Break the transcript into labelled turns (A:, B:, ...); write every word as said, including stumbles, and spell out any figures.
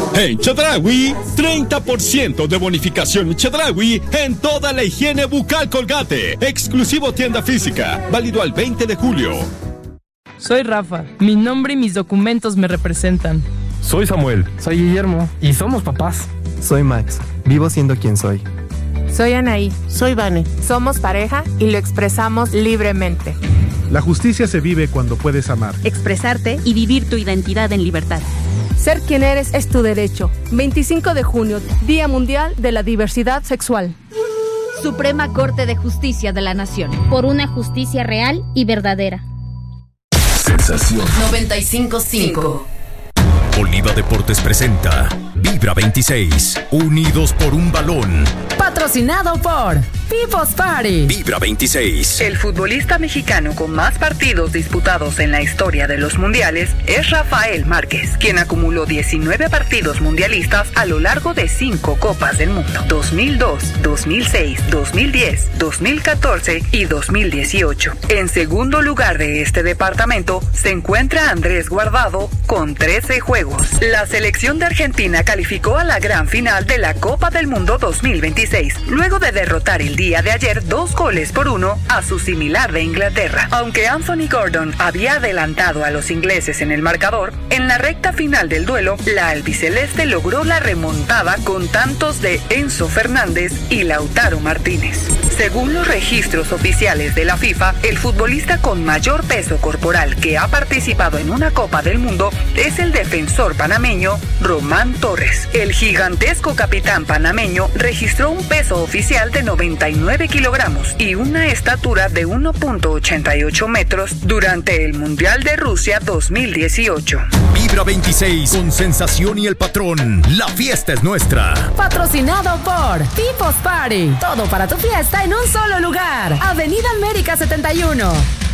A: En Chedraui, treinta por ciento de bonificación Chedraui en toda la higiene bucal Colgate. Exclusivo tienda física, válido al veinte de julio.
B: Soy Rafa, mi nombre y mis documentos me representan.
C: Soy Samuel.
D: Soy Guillermo.
C: Y somos papás.
E: Soy Max, vivo siendo quien soy.
F: Soy Anaí.
G: Soy Vane.
F: Somos pareja y lo expresamos libremente.
H: La justicia se vive cuando puedes amar,
I: expresarte y vivir tu identidad en libertad.
J: Ser quien eres es tu derecho. veinticinco de junio, Día Mundial de la Diversidad Sexual.
K: Suprema Corte de Justicia de la Nación.
L: Por una justicia real y verdadera.
M: Sensación
N: noventa y cinco punto cinco.
M: Oliva Deportes presenta Vibra veintiséis, unidos por un balón.
O: Patrocinado por People's Party.
M: Vibra veintiséis.
P: El futbolista mexicano con más partidos disputados en la historia de los mundiales es Rafael Márquez, quien acumuló diecinueve partidos mundialistas a lo largo de cinco Copas del Mundo: dos mil dos, dos mil seis, dos mil diez, dos mil catorce y dos mil dieciocho. En segundo lugar de este departamento se encuentra Andrés Guardado con trece juegos. La selección de Argentina calificó a la gran final de la Copa del Mundo dos mil veintiséis, luego de derrotar el día de ayer dos goles por uno a su similar de Inglaterra. Aunque Anthony Gordon había adelantado a los ingleses en el marcador, en la recta final del duelo, la albiceleste logró la remontada con tantos de Enzo Fernández y Lautaro Martínez. Según los registros oficiales de la FIFA, el futbolista con mayor peso corporal que ha participado en una Copa del Mundo es el defensor panameño Román Torres. El gigantesco capitán panameño registró un peso oficial de noventa y nueve kilogramos y una estatura de uno punto ochenta y ocho metros durante el Mundial de Rusia dos mil dieciocho.
M: Vibra veintiséis con Sensación y el Patrón. La fiesta es nuestra.
O: Patrocinado por People's Party. Todo para tu fiesta en un solo lugar. Avenida América setenta y uno.